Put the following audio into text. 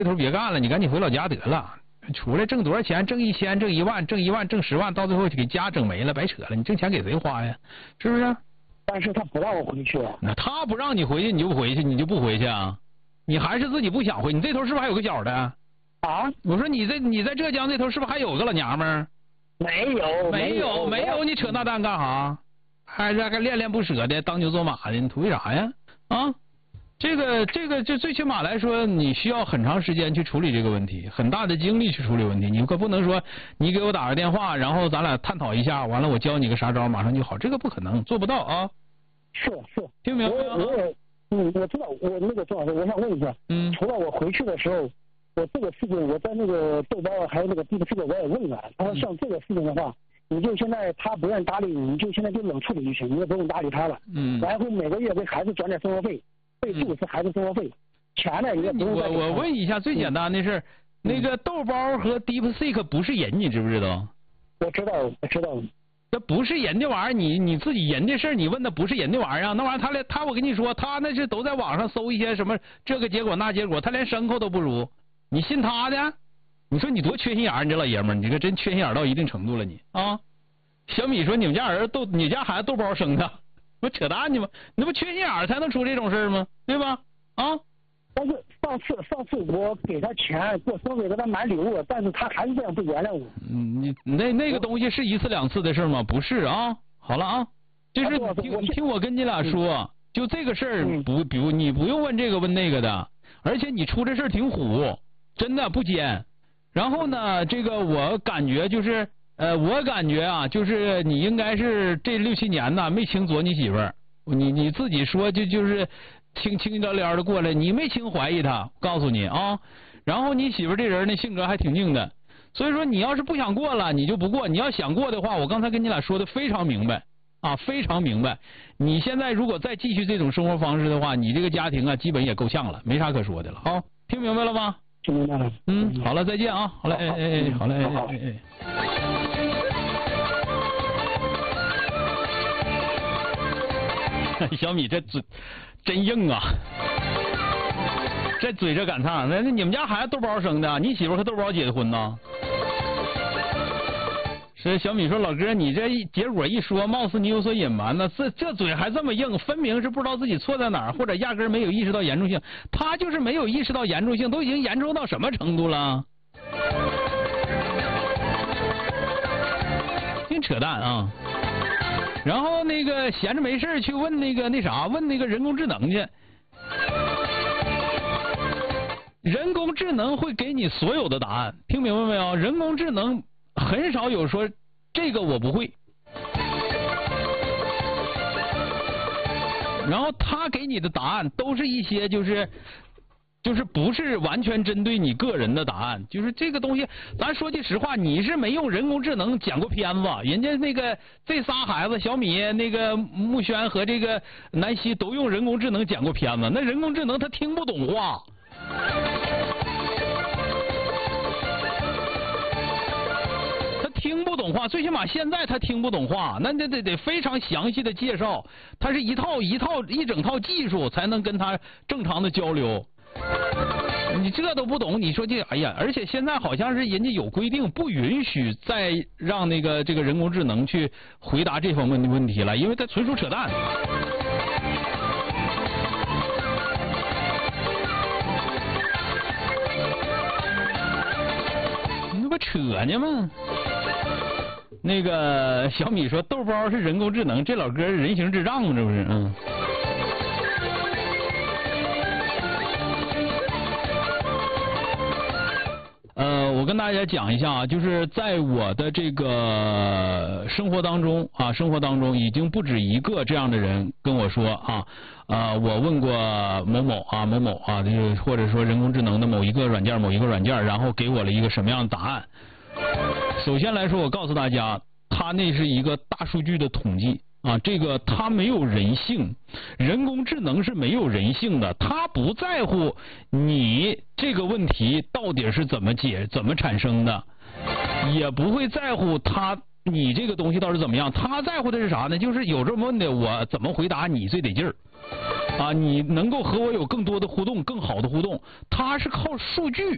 这头别干了，你赶紧回老家得了。出来挣多少钱？挣1000，挣1万，挣1万，挣10万，到最后给家整没了，白扯了。你挣钱给谁花呀？是不是？ 但是他不让我回去。 那他不让你回去，你就不回去，你就不回去啊？你还是自己不想回？你这头是不是还有个小的？ 啊？ 我说你在浙江这头是不是还有个老娘们儿？没有，你扯那蛋干啥？还恋恋不舍的，当牛做马的，你图啥呀？啊？这个就最起码来说，你需要很长时间去处理这个问题，很大的精力去处理问题。你可不能说你给我打个电话，然后咱俩探讨一下，完了我教你个啥招，马上就好，这个不可能，做不到啊。 是， 听明白吗？ 我知道，我那个周老师，我想问一下，除了我回去的时候，我这个事情我在那个豆包还有那个地图这个我也问了，他说像这个事情的话，你就现在他不愿搭理你，你就现在就冷处理就行，你也不用搭理他了。然后每个月给孩子转点生活费。备注是孩子生活费，钱呢你也不用再给。 我问一下最简单的是，那个豆包和 DeepSeek 不是人，你知不知道？ 我知道。 这不是人的玩意儿，你自己人的事儿，你问的不是人的玩意儿啊，那玩意儿他我跟你说，他那是都在网上搜一些什么这个结果那结果，他连牲口都不如，你信他的？你说你多缺心眼儿，你这老爷们儿，你这真缺心眼儿到一定程度了你啊！小米说你们家孩子豆包生的。不扯淡呢吗？那不缺心眼儿才能出这种事儿吗？对吧？啊！ 但是上次我给他钱过生日给他买礼物，但是他还是这样不原谅我。 你那个东西是1次2次的事吗？不是啊。好了啊，就是听我跟你俩说，就这个事儿比如你不用问这个问那个的，而且你出这事儿挺虎，真的不尖。然后呢，这个我感觉就是。我感觉啊，就是你应该是这6、7年呢没轻左你媳妇儿，你自己说就是轻聊聊的过来，你没轻怀疑她，告诉你啊。然后你媳妇儿这人呢性格还挺硬的，所以说你要是不想过了，你就不过；你要想过的话，我刚才跟你俩说的非常明白啊，非常明白。你现在如果再继续这种生活方式的话，你这个家庭啊基本也够呛了，没啥可说的了啊。听明白了吗？ 听明白了。 好了，再见啊。好嘞，好嘞，小米这嘴真硬啊，这嘴这赶趟。那你们家孩子豆包生的，你媳妇和豆包结的婚呢？是小米说老哥，你这结果一说，貌似你有所隐瞒呢。这嘴还这么硬，分明是不知道自己错在哪儿，或者压根没有意识到严重性。他就是没有意识到严重性，都已经严重到什么程度了？净扯淡啊！然后那个闲着没事去问那个人工智能去，人工智能会给你所有的答案，听明白没有？人工智能很少有说这个我不会，然后他给你的答案都是一些就是不是完全针对你个人的答案，就是这个东西，咱说句实话，你是没用人工智能剪过片子，人家那个这仨孩子，小米、那个木轩和这个南希都用人工智能剪过片子，那人工智能他听不懂话。听不懂话，最起码现在他听不懂话，那得非常详细的介绍，他是一整套技术才能跟他正常的交流。你这都不懂，你说这哎呀！而且现在好像是人家有规定，不允许再让这个人工智能去回答这方面的问题了，因为它纯属扯淡。那不扯呢吗？那个小米说豆包是人工智能，这老哥人形智障吗？这不是我跟大家讲一下啊，就是在我的这个生活当中已经不止一个这样的人跟我说我问过某某就是或者说人工智能的某一个软件，然后给我了一个什么样的答案。首先来说，我告诉大家，它那是一个大数据的统计这个它没有人性，人工智能是没有人性的，它不在乎你这个问题到底是怎么产生的，也不会在乎你这个东西到底怎么样，它在乎的是啥呢？就是有这么问的，我怎么回答你最得劲儿你能够和我有更多的互动，更好的互动，它是靠数据